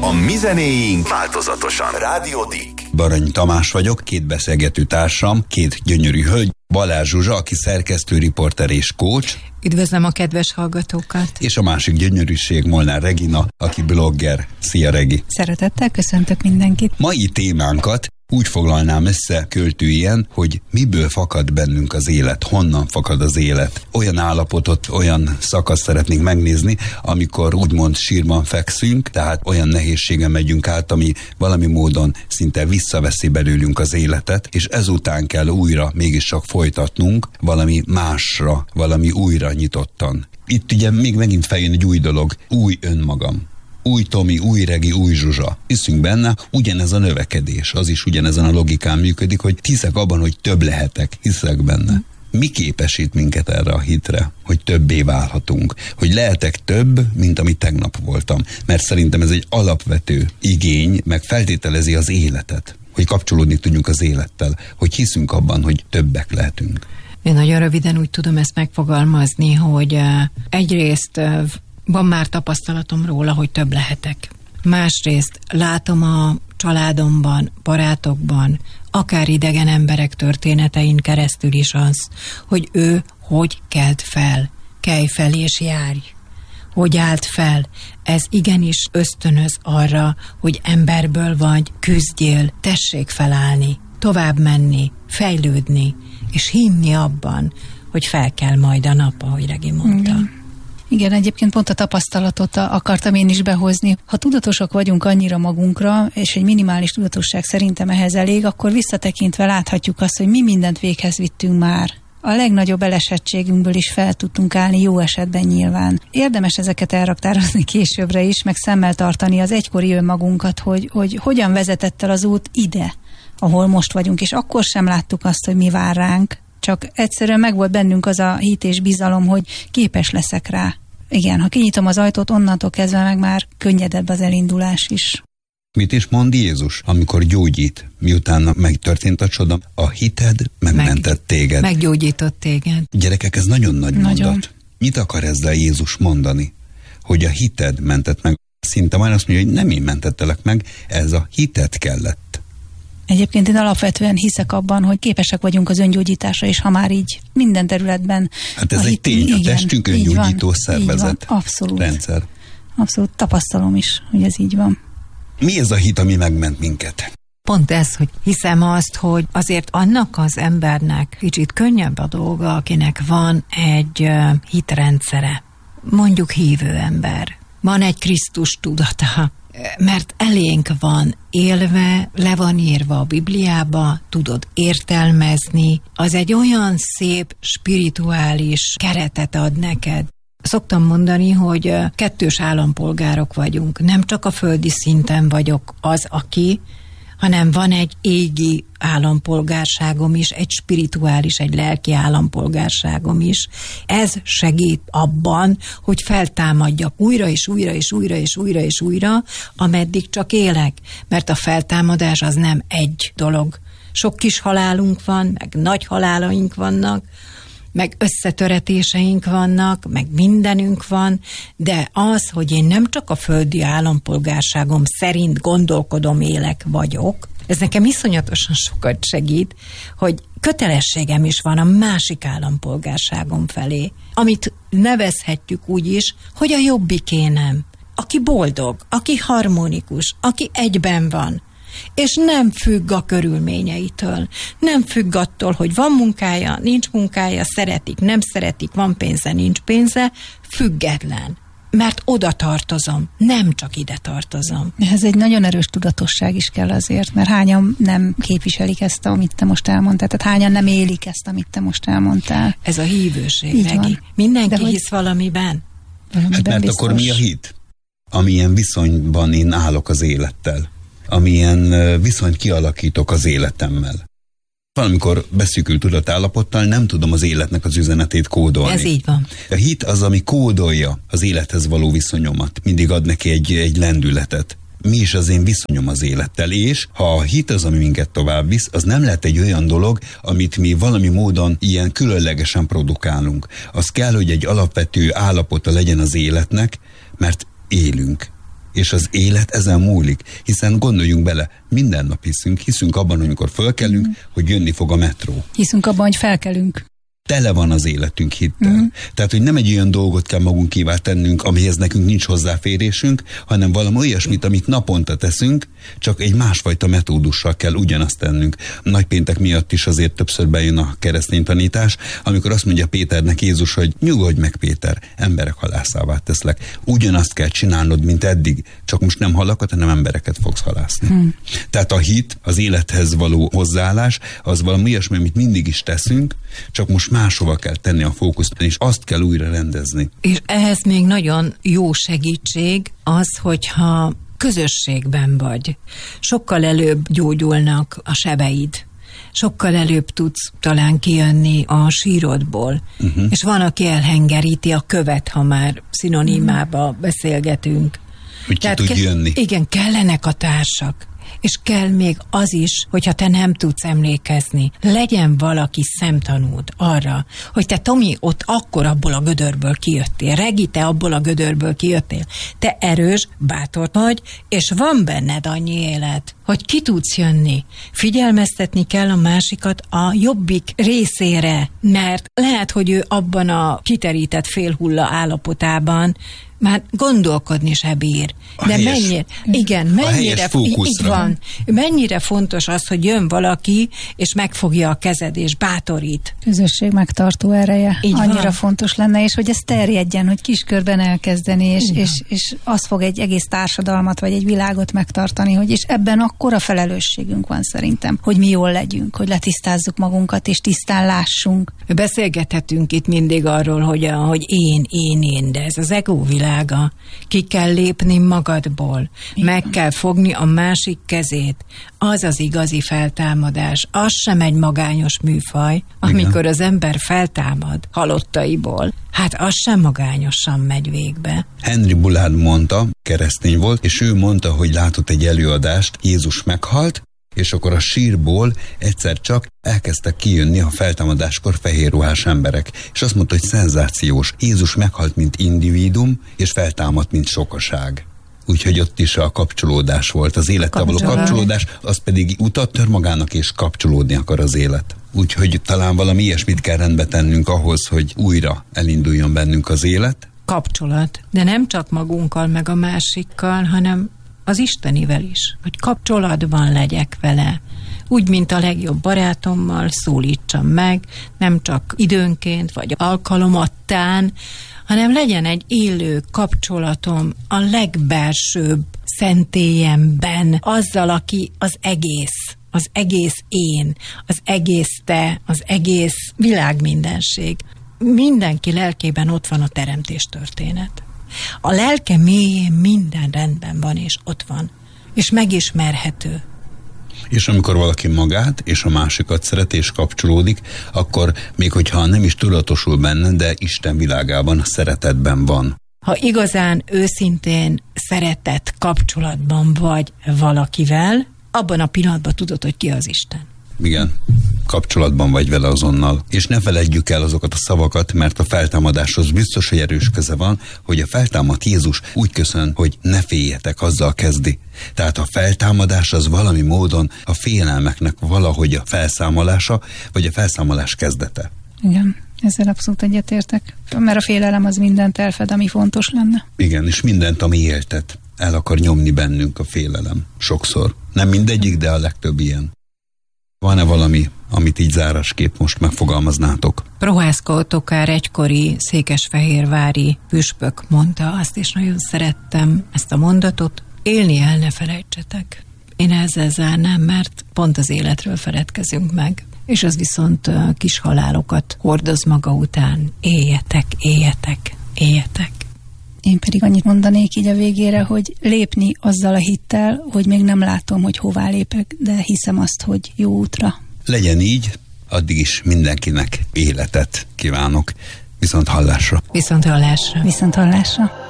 A mi zenéink változatosan. Rádió Dick. Baranyi Tamás vagyok, két beszélgető társam, két gyönyörű hölgy, Balázs Zsuzsa, aki szerkesztő, riporter és coach. Üdvözlöm a kedves hallgatókat. És a másik gyönyörűség Molnár Regina, aki blogger. Szia, Regi! Szeretettel köszöntök mindenkit. Mai témánkat úgy foglalnám össze költőien, hogy miből fakad bennünk az élet, honnan fakad az élet. Olyan állapotot, olyan szakaszt szeretnénk megnézni, amikor úgymond sírban fekszünk, tehát olyan nehézségen megyünk át, ami valami módon szinte visszaveszi belőlünk az életet, és ezután kell újra mégiscsak folytatnunk valami másra, valami újra nyitottan. Itt ugye még megint feljön egy új dolog, új önmagam. Új Tomi, új Regi, új Zsuzsa. Hiszünk benne, ugyanez a növekedés, az is ugyanezen a logikán működik, hogy hiszek abban, hogy több lehetek, hiszek benne. Mi képesít minket erre a hitre, hogy többé válhatunk, hogy lehetek több, mint ami tegnap voltam, mert szerintem ez egy alapvető igény, meg feltételezi az életet, hogy kapcsolódni tudjunk az élettel, hogy hiszünk abban, hogy többek lehetünk. Én nagyon röviden úgy tudom ezt megfogalmazni, hogy egyrészt van már tapasztalatom róla, hogy több lehetek. Másrészt látom a családomban, barátokban, akár idegen emberek történetein keresztül is az, hogy ő hogy kelt fel, kelj fel és járj. Hogy állt fel. Ez igenis ösztönöz arra, hogy emberből vagy, küzdjél, tessék felállni, tovább menni, fejlődni, és hinni abban, hogy fel kell majd a nap, ahogy Regi mondta. Igen, egyébként pont a tapasztalatot akartam én is behozni. Ha tudatosak vagyunk annyira magunkra, és egy minimális tudatosság szerintem ehhez elég, akkor visszatekintve láthatjuk azt, hogy mi mindent véghez vittünk már. A legnagyobb elesettségünkből is fel tudtunk állni, jó esetben nyilván. Érdemes ezeket elraktározni későbbre is, meg szemmel tartani az egykori önmagunkat, hogy hogyan vezetett el az út ide, ahol most vagyunk, és akkor sem láttuk azt, hogy mi vár ránk. Csak egyszerűen megvolt bennünk az a hit és bizalom, hogy képes leszek rá. Igen, ha kinyitom az ajtót, onnantól kezdve meg már könnyedebb az elindulás is. Mit is mond Jézus, amikor gyógyít, miután megtörtént a csoda? A hited megmentett téged. Meggyógyított téged. Gyerekek, ez nagyon nagy mondat. Mit akar ezzel Jézus mondani? Hogy a hited mentett meg. Szinte már azt mondja, hogy nem én mentettelek meg, ez a hited kellett. Egyébként én alapvetően hiszek abban, hogy képesek vagyunk az öngyógyításra, és ha már így minden területben... Hát ez egy tény, a testünk öngyógyító szervezet. Abszolút. Rendszer. Abszolút tapasztalom is, hogy ez így van. Mi ez a hit, ami megment minket? Pont ez, hogy hiszem azt, hogy azért annak az embernek kicsit könnyebb a dolga, akinek van egy hitrendszere. Mondjuk hívő ember. Van egy Krisztus tudata. Mert elénk van élve, le van írva a Bibliába, tudod értelmezni, az egy olyan szép, spirituális keretet ad neked. Szoktam mondani, hogy kettős állampolgárok vagyunk. Nem csak a földi szinten vagyok az, aki, hanem van egy égi állampolgárságom is, egy spirituális, egy lelki állampolgárságom is. Ez segít abban, hogy feltámadjak újra és újra és újra és újra és újra, ameddig csak élek. Mert a feltámadás az nem egy dolog. Sok kis halálunk van, meg nagy halálaink vannak, meg összetöretéseink vannak, meg mindenünk van, de az, hogy én nem csak a földi állampolgárságom szerint gondolkodom, élek, vagyok, ez nekem iszonyatosan sokat segít, hogy kötelességem is van a másik állampolgárságom felé, amit nevezhetjük úgy is, hogy a jobbikénem, aki boldog, aki harmonikus, aki egyben van, és nem függ a körülményeitől. Nem függ attól, hogy van munkája, nincs munkája, szeretik, nem szeretik, van pénze, nincs pénze, független. Mert oda tartozom, nem csak ide tartozom. Ez egy nagyon erős tudatosság is kell azért, mert hányan nem képviselik ezt, amit te most elmondtál, tehát hányan nem élik ezt, amit te most elmondtál. Ez a hívőség, Regi. Mindenki hisz valamiben. Hát mert biztos. Akkor mi a hit? Amilyen viszonyban én állok az élettel. Amilyen viszonyt kialakítok az életemmel. Valamikor beszűkült tudatállapottal nem tudom az életnek az üzenetét kódolni. Ez így van. A hit az, ami kódolja az élethez való viszonyomat. Mindig ad neki egy lendületet. Mi is az én viszonyom az élettel, és ha a hit az, ami minket tovább visz, az nem lehet egy olyan dolog, amit mi valami módon ilyen különlegesen produkálunk. Az kell, hogy egy alapvető állapota legyen az életnek, mert élünk. És az élet ezen múlik, hiszen gondoljunk bele, minden nap hiszünk abban, hogy amikor fölkelünk, hogy jönni fog a metró. Hiszünk abban, hogy felkelünk. Tele van az életünk hittel. Tehát, hogy nem egy olyan dolgot kell magunkévá tennünk, amihez nekünk nincs hozzáférésünk, hanem valami olyasmit, amit naponta teszünk, csak egy másfajta metódussal kell ugyanazt tennünk. Nagypéntek miatt is azért többször bejön a keresztény tanítás, amikor azt mondja Péternek Jézus, hogy nyugodj meg, Péter, emberek halászává teszlek. Ugyanazt kell csinálnod, mint eddig, csak most nem halakat, hanem embereket fogsz halászni. Tehát a hit, az élethez való hozzáállás, az valami olyasmi, amit mindig is teszünk, csak most máshova kell tenni a fókuszt, és azt kell újra rendezni. És ehhez még nagyon jó segítség az, hogyha közösségben vagy. Sokkal előbb gyógyulnak a sebeid. Sokkal előbb tudsz talán kijönni a sírodból. És van, aki elhengeríti a követ, ha már szinonimába beszélgetünk. Hogy ki tud jönni. Igen, kellenek a társak. És kell még az is, hogyha te nem tudsz emlékezni. Legyen valaki szemtanúd arra, hogy te, Tomi, ott akkor abból a gödörből kijöttél. Regi, te abból a gödörből kijöttél. Te erős, bátor vagy, és van benned annyi élet, hogy ki tudsz jönni. Figyelmeztetni kell a másikat a jobbik részére, mert lehet, hogy ő abban a kiterített félhulla állapotában már gondolkodni se bír. De mennyire fontos az, hogy jön valaki, és megfogja a kezed, és bátorít. Közösség megtartó ereje. Így annyira van. fontos lenne, és hogy ez terjedjen, hogy kiskörben elkezdeni, és az fog egy egész társadalmat, vagy egy világot megtartani, hogy és ebben akkora felelősségünk van szerintem, hogy mi jól legyünk, hogy letisztázzuk magunkat, és tisztán lássunk. Beszélgethetünk itt mindig arról, hogy én, de ez az ego világa. Ki kell lépni magadból. Meg kell fogni a másik kezét. Az az igazi feltámadás. Az sem egy magányos műfaj, amikor az ember feltámad halottaiból. Hát az sem magányosan megy végbe. Henry Bullard mondta, keresztény volt, és ő mondta, hogy látott egy előadást, Jézus meghalt, és akkor a sírból egyszer csak elkezdtek kijönni a feltámadáskor fehérruhás emberek. És azt mondta, hogy szenzációs. Jézus meghalt, mint individuum, és feltámadt, mint sokaság. Úgyhogy ott is a kapcsolódás volt. Az élettel való kapcsolódás, az pedig utat tör magának, és kapcsolódni akar az élet. Úgyhogy talán valami ilyesmit kell rendbe tennünk ahhoz, hogy újra elinduljon bennünk az élet. Kapcsolat. De nem csak magunkkal, meg a másikkal, hanem az Istenivel is, hogy kapcsolatban legyek vele. Úgy, mint a legjobb barátommal szólítsam meg, nem csak időnként, vagy alkalomattán, hanem legyen egy élő kapcsolatom a legbelsőbb szentélyemben, azzal, aki az egész én, az egész te, az egész világmindenség. Mindenki lelkében ott van a teremtés történet. A lelke mélyén minden rendben van, és ott van. És megismerhető. És amikor valaki magát és a másikat szereti és kapcsolódik, akkor még hogyha nem is tudatosul benne, de Isten világában, a szeretetben van. Ha igazán őszintén szeretett kapcsolatban vagy valakivel, abban a pillanatban tudod, hogy ki az Isten. Igen, kapcsolatban vagy vele azonnal. És ne feledjük el azokat a szavakat, mert a feltámadáshoz biztos, hogy erős köze van, hogy a feltámadt Jézus úgy köszön, hogy ne féljetek, azzal kezdi. Tehát a feltámadás az valami módon a félelmeknek valahogy a felszámolása, vagy a felszámolás kezdete. Igen, ezzel abszolút egyetértek. Mert a félelem az mindent elfed, ami fontos lenne. Igen, és mindent, ami éltet, el akar nyomni bennünk a félelem. Sokszor. Nem mindegyik, de a legtöbb ilyen. Van-e valami, amit így zárásképp most megfogalmaznátok? Prohászka Ottokár egykori székesfehérvári püspök mondta azt, és nagyon szerettem ezt a mondatot: élni el ne felejtsetek. Én ezzel zárnám, mert pont az életről feledkezünk meg, és az viszont kis halálokat hordoz maga után. Éljetek, éljetek, éljetek. Én pedig annyit mondanék így a végére, hogy lépni azzal a hittel, hogy még nem látom, hogy hová lépek, de hiszem azt, hogy jó útra. Legyen így, addig is mindenkinek életet kívánok. Viszont hallásra. Viszont hallásra. Viszont hallásra.